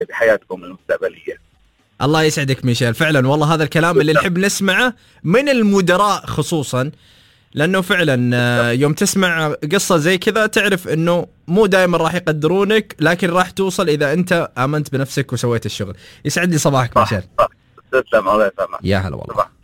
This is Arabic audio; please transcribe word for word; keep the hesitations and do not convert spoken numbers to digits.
بحياتكم المستقبلية. الله يسعدك ميشيل، فعلا والله هذا الكلام اللي نحب نسمعه من المدراء خصوصا، لأنه فعلا يوم تسمع قصة زي كذا تعرف أنه مو دائما راح يقدرونك، لكن راح توصل إذا أنت آمنت بنفسك وسويت الشغل. يسعد لي صباحك ميشيل. تسلم، الله يسلمك. يا هلا والله.